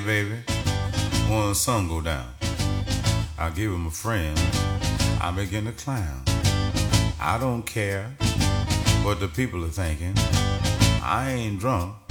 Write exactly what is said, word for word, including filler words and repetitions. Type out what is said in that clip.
Baby, when the sun go down, I give him a friend, I begin to clown. I don't care what the people are thinking. I ain't drunk,